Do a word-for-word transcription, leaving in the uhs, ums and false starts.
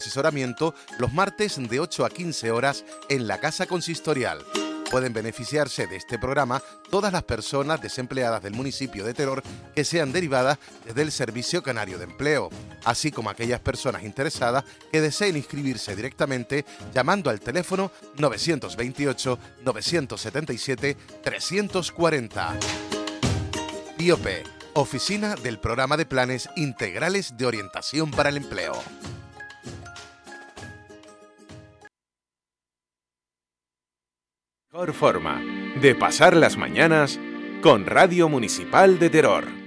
asesoramiento los martes de ocho a quince horas en la Casa Consistorial. Pueden beneficiarse de este programa todas las personas desempleadas del municipio de Teror que sean derivadas desde el Servicio Canario de Empleo, así como aquellas personas interesadas que deseen inscribirse directamente llamando al teléfono nueve dos ocho, nueve siete siete, tres cuatro cero. I O P, Oficina del Programa de Planes Integrales de Orientación para el Empleo. Mejor forma de pasar las mañanas con Radio Municipal de Teror.